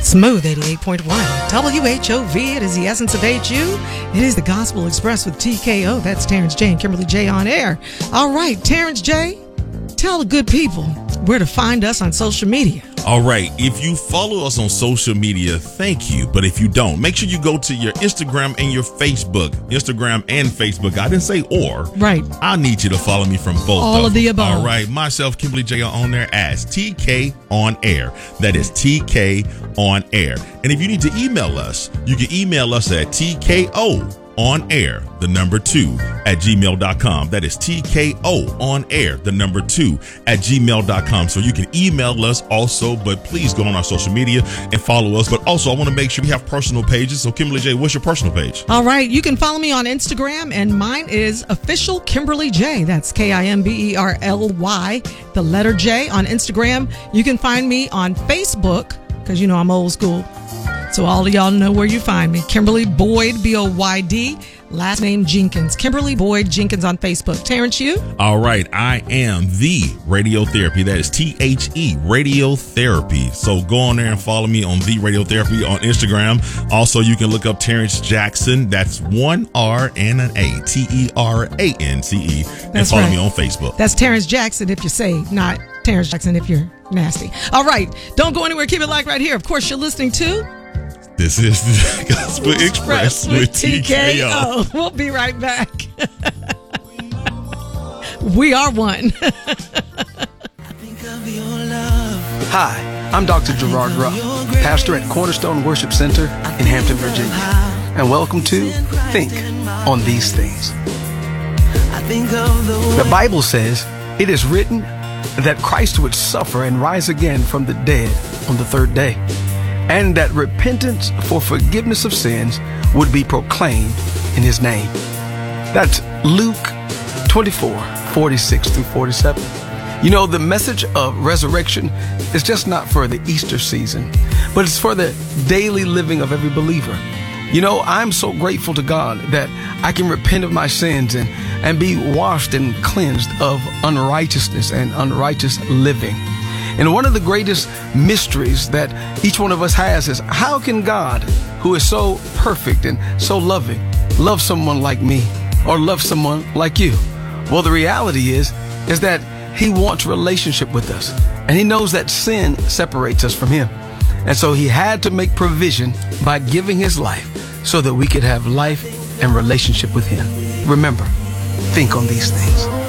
Smooth 88.1. WHOV. It is the essence of HU. It is the Gospel Express with TKO. That's Terrence J and Kimberly J on air. All right, Terrence J, tell the good people where to find us on social media. All right. If you follow us on social media, thank you. But if you don't, make sure you go to your Instagram and your Facebook. Instagram and Facebook. I didn't say or. Right. I need you to follow me from both. All of the above. All right. Myself, Kimberly J, are on there as TK on air. That is TK on air. And if you need to email us, you can email us at TKO on air, the number 2 at gmail.com. That is TKO on air, the number 2 at gmail.com. So you can email us also, but please go on our social media and follow us. But also, I want to make sure we have personal pages. So Kimberly J, what's your personal page? All right. You can follow me on Instagram, and mine is official Kimberly J. That's KIMBERLY, the letter J on Instagram. You can find me on Facebook, because you know I'm old school. So all of y'all know where you find me. Kimberly Boyd, B-O-Y-D, last name Jenkins. Kimberly Boyd Jenkins on Facebook. Terrence, you? All right. I am the Radiotherapy. That is THE Radiotherapy. So go on there and follow me on the Radiotherapy on Instagram. Also, you can look up Terrence Jackson. That's 1 R and an A. TERANCE. And follow me on Facebook. That's Terrence Jackson if you're saved, not Terrence Jackson if you're nasty. All right. Don't go anywhere. Keep it like right here. Of course, you're listening to... This is the Gospel Express with TKO. We'll be right back. We are one. Hi, I'm Dr. Gerard Ruff, pastor at Cornerstone Worship Center in Hampton, Virginia. And welcome to Think on These Things. The Bible says, "It is written that Christ would suffer and rise again from the dead on the third day, and that repentance for forgiveness of sins would be proclaimed in his name." That's Luke 24:46-47. You know, the message of resurrection is just not for the Easter season, but it's for the daily living of every believer. You know, I'm so grateful to God that I can repent of my sins and be washed and cleansed of unrighteousness and unrighteous living. And one of the greatest mysteries that each one of us has is, how can God, who is so perfect and so loving, love someone like me or love someone like you? Well, the reality is that he wants relationship with us, and he knows that sin separates us from him. And so he had to make provision by giving his life so that we could have life and relationship with him. Remember, think on these things.